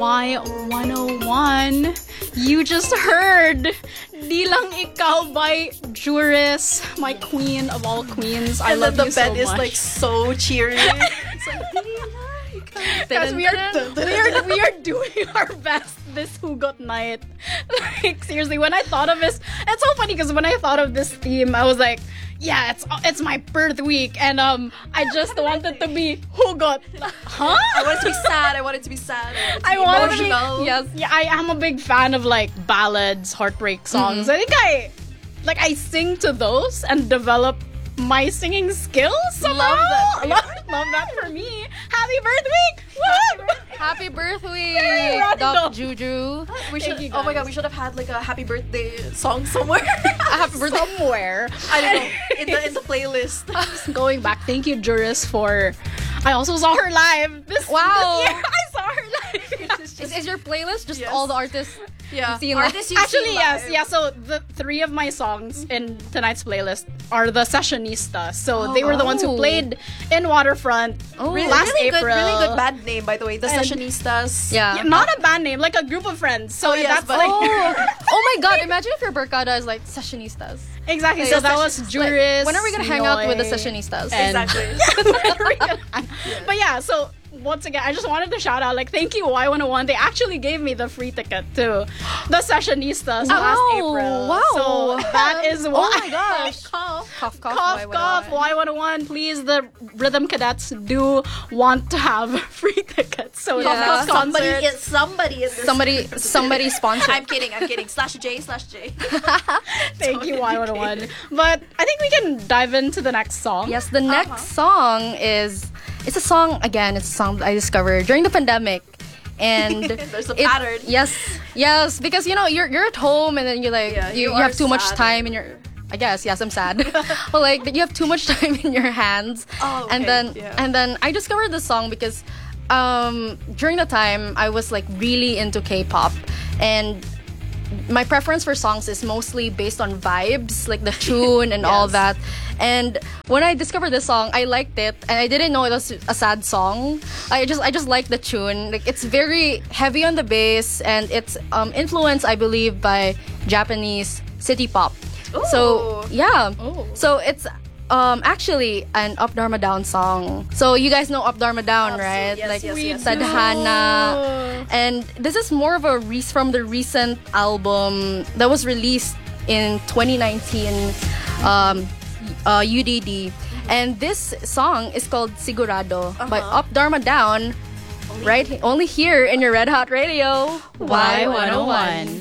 Y101. You just heard Di Lang Ikaw by Juris, my queen of all queens. I love the you bed so is much. like so cheery. Because we are doing our best this Hugot night. Like seriously, when I thought of this, it's so funny because when I thought of this theme, I was like, yeah, it's my birth week, and I just wanted to be Hugot. Huh? I want it to be sad. I want it to be sad. I want to be emotional. yes. Yeah, I am a big fan of like ballads, heartbreak songs. I think I sing to those and develop my singing skills somehow. Love that for me. Happy birth week! Woo! Happy birth week, Random. Doc Juju. We should. you, Oh my guys. god, we should have had like a happy birthday song somewhere. Happy birthday. Somewhere. I don't know, in the playlist. Going back, thank you, Juris, for. I also saw her live. This year, I saw her live. Is your playlist just Yes. all the artists? Yeah, You've seen artists you've Actually, seen yes, live. yeah. So the 3 of my songs in tonight's playlist are the Sessionistas. So they were the ones who Oh. played in Waterfront last really April. Good, really good band name, by the way. The And- Sessionistas. Yeah. Yeah, not a band name, like a group of friends. So yes, that's but- like Oh my god, imagine if your barkada is like sessionistas. exactly. So that was Juris. When are we gonna hang out with the Sinoy, sessionistas? and- Exactly. When are we gonna- But yeah, so once again, I just wanted to shout out, like, thank you, Y101. They actually gave me the free ticket to the Sessionistas last April. wow. So that is why. Oh my gosh. Cough. Cough, cough, Cough, cough, Y101. Please, the Rhythm Cadets do want to have free tickets. So Yeah. the next concert. Somebody in this. Somebody sponsor. I'm kidding. /J. Thank you, Y101. But I think we can dive into the next song. Yes, the next song is it's a song that I discovered during the pandemic. And There's a pattern. Yes, because you're at home and then you're like Yeah, you you have are too much sad. time in your I guess yes, I'm sad. But like you have too much time in your hands. Oh, okay, And then I discovered this song because during the time I was like really into K-pop, and my preference for songs is mostly based on vibes, like the tune and all Yes. that. And when I discovered this song, I liked it, and I didn't know it was a sad song. I just liked the tune. Like it's very heavy on the bass, and it's influenced, I believe, by Japanese city pop. So yeah, so it's actually an Up Dharma Down song. So you guys know Up Dharma Down, right? Yes, like yes, yes. Tadhana. And this is more of a from the recent album that was released in 2019, UDD. And this song is called Sigurado by Up Dharma Down, right? Only here in your Red Hot Radio. Y101.